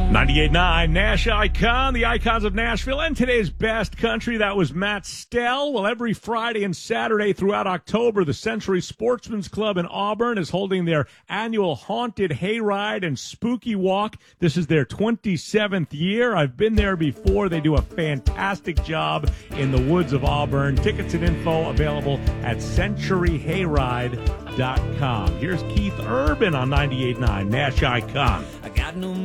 98.9 Nash Icon, the icons of Nashville, and today's best country. That was Matt Stell. Well, every Friday and Saturday throughout October, the Century Sportsman's Club in Auburn is holding their annual Haunted Hayride and Spooky Walk. This is their 27th year. I've been there before. They do a fantastic job in the woods of Auburn. Tickets and info available at centuryhayride.com. Here's Keith Urban on 98.9 Nash Icon. I got no